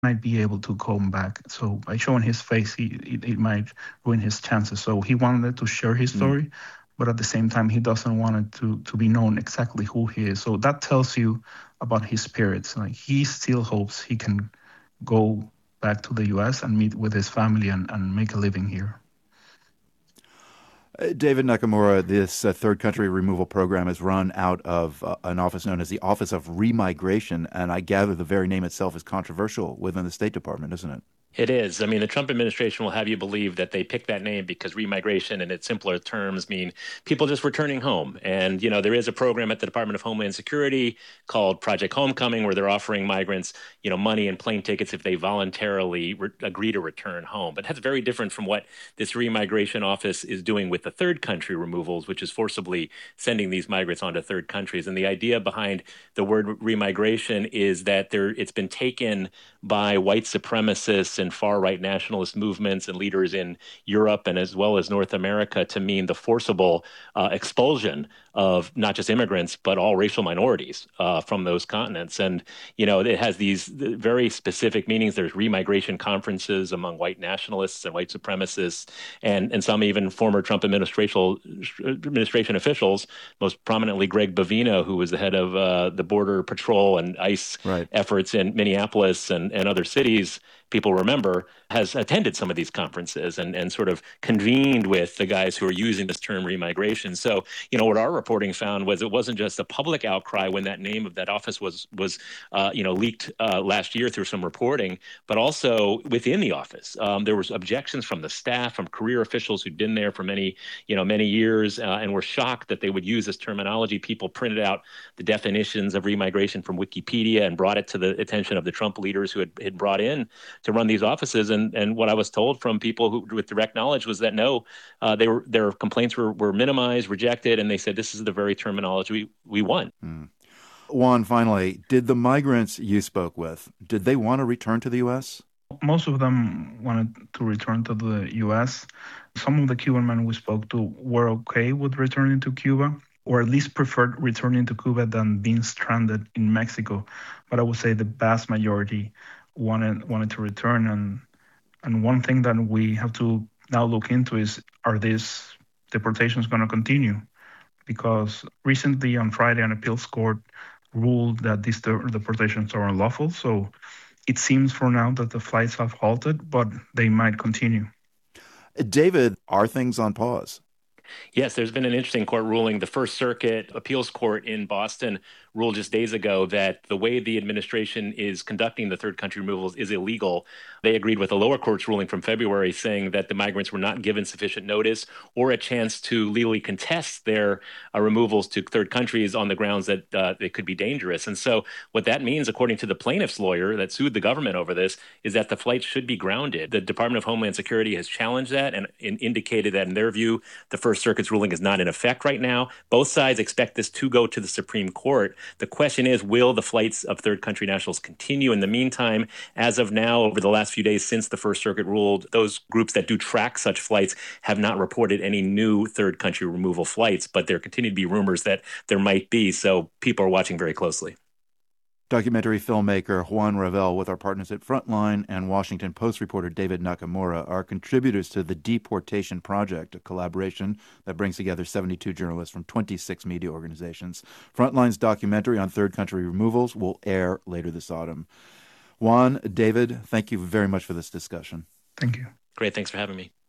might be able to come back. So by showing his face, it might ruin his chances. So he wanted to share his story, but at the same time, he doesn't want it to be known exactly who he is. So that tells you about his spirits. Like, he still hopes he can go back to the U.S. and meet with his family and make a living here. David Nakamura, this third country removal program is run out of an office known as the Office of Remigration, and I gather the very name itself is controversial within the State Department, isn't it? It is. I mean, the Trump administration will have you believe that they picked that name because remigration, in its simpler terms, mean people just returning home. And, there is a program at the Department of Homeland Security called Project Homecoming, where they're offering migrants, money and plane tickets if they voluntarily agree to return home. But that's very different from what this remigration office is doing with the third country removals, which is forcibly sending these migrants onto third countries. And the idea behind the word remigration is that it's been taken by white supremacists and far-right nationalist movements and leaders in Europe and as well as North America to mean the forcible expulsion of not just immigrants, but all racial minorities from those continents. And, it has these very specific meanings. There's remigration conferences among white nationalists and white supremacists and some even former Trump administration officials, most prominently Greg Bovino, who was the head of the Border Patrol and ICE efforts in Minneapolis and other cities. People remember, has attended some of these conferences and sort of convened with the guys who are using this term remigration. So, what our reporting found was it wasn't just a public outcry when that name of that office was leaked last year through some reporting, but also within the office. There was objections from the staff, from career officials who'd been there for many years and were shocked that they would use this terminology. People printed out the definitions of remigration from Wikipedia and brought it to the attention of the Trump leaders who had brought in to run these offices. And what I was told from people who with direct knowledge was that no, their complaints were minimized, rejected, and they said this is the very terminology we want. Juan, finally, did the migrants you spoke with, did they want to return to the U.S.? Most of them wanted to return to the U.S. Some of the Cuban men we spoke to were okay with returning to Cuba, or at least preferred returning to Cuba than being stranded in Mexico. But I would say the vast majority wanted to return. And one thing that we have to now look into is, are these deportations going to continue? Because recently on Friday, an appeals court ruled that these deportations are unlawful. So it seems for now that the flights have halted, but they might continue. David, are things on pause? Yes, there's been an interesting court ruling. The First Circuit Appeals Court in Boston ruled just days ago that the way the administration is conducting the third country removals is illegal. They agreed with the lower court's ruling from February saying that the migrants were not given sufficient notice or a chance to legally contest their removals to third countries on the grounds that they could be dangerous. And so what that means, according to the plaintiff's lawyer that sued the government over this, is that the flights should be grounded. The Department of Homeland Security has challenged that and indicated that in their view, the First Circuit's ruling is not in effect right now. Both sides expect this to go to the Supreme Court. The question is, will the flights of third country nationals continue? In the meantime, as of now, over the last few days since the First Circuit ruled, those groups that do track such flights have not reported any new third country removal flights, but there continue to be rumors that there might be. So people are watching very closely. Documentary filmmaker Juan Ravel with our partners at Frontline and Washington Post reporter David Nakamura are contributors to the Deportation Project, a collaboration that brings together 72 journalists from 26 media organizations. Frontline's documentary on third country removals will air later this autumn. Juan, David, thank you very much for this discussion. Thank you. Great. Thanks for having me.